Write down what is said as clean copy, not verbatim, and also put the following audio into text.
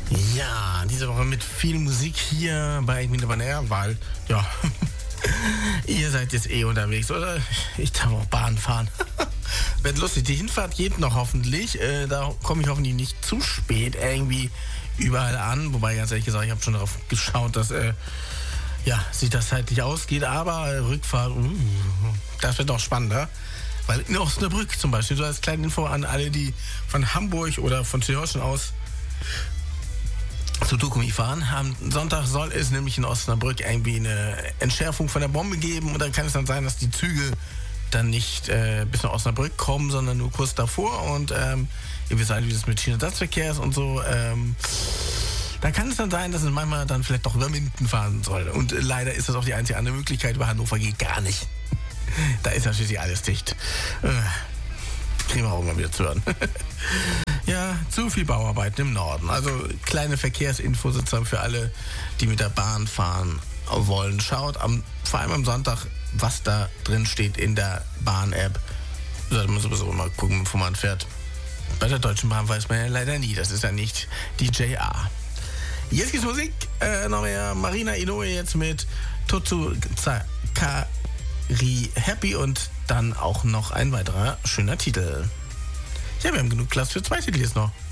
Ja, diese Woche mit viel Musik hier bei Egmont on Air, weil, ja, ihr seid jetzt unterwegs, oder? Ich darf auch Bahn fahren. Wird lustig. Die Hinfahrt geht noch hoffentlich. Da komme ich hoffentlich nicht zu spät irgendwie überall an. Wobei, ganz ehrlich gesagt, ich habe schon darauf geschaut, dass sich das zeitlich ausgeht. Aber Rückfahrt, das wird auch spannender. Weil in Osnabrück zum Beispiel, so als kleine Info an alle, die von Hamburg oder von Schleswig aus zu Tukumi fahren. Am Sonntag soll es nämlich in Osnabrück irgendwie eine Entschärfung von der Bombe geben. Und dann kann es dann sein, dass die Züge dann nicht bis nach Osnabrück kommen, sondern nur kurz davor. Und ihr wisst alle, wie das mit Schienenersatzverkehr ist und so. Da kann es dann sein, dass es manchmal dann vielleicht doch über Minden fahren soll. Und leider ist das auch die einzige andere Möglichkeit. Über Hannover geht gar nicht. Da ist ja schließlich alles dicht. Kriegen wir auch mal wieder zu hören. Ja, zu viel Bauarbeiten im Norden. Also kleine Verkehrsinfos sozusagen für alle, die mit der Bahn fahren wollen. Schaut vor allem am Sonntag, was da drin steht in der Bahn-App. Sollte man sowieso mal gucken, bevor man fährt. Bei der Deutschen Bahn weiß man ja leider nie. Das ist ja nicht die JR. Jetzt gibt's Musik. Noch mehr Marina Inoue jetzt mit Totu Zakari Happy und dann auch noch ein weiterer schöner Titel. Ja, wir haben genug Platz für 2 Titel jetzt noch.